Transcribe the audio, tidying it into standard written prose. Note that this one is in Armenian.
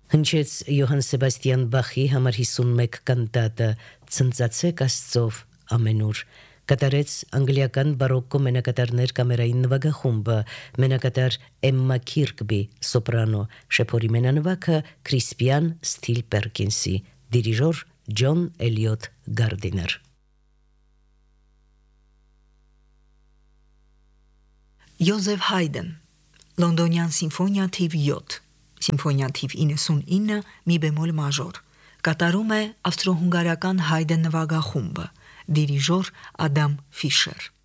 Հնչեց Յոհան Սեբաստիան Բախի համար 51 կանտատը «Ցնծացեք Աստծով ամենուր»։ Կատարեց անգլիական բարոկկո մենակատարներ կամերային նվագախումբը, մենակատար Էմմա Քիրկբի սոպրանո, շեփորի մենանվագը Քրիսպիան Սթիլ Պերկինսի, դիրիժոր Ջոն Էլիոտ Գարդիներ։ Յոզեֆ Հայդեն, Լոնդոնյան սիմֆոնիա թիվ 7, սիմֆոնիա թիվ 99, մի բեմոլ մաժոր, կատարում է ավստրո-հունգարական Հայդեն նվագախումբը, դիրիժոր Ադամ Ֆիշեր։